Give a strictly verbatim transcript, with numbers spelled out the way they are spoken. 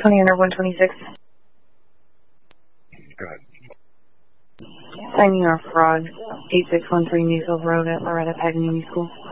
twenty under one twenty-six. Go ahead. Signing our fraud, eight six one three Measles Road at Loretta Paganini School.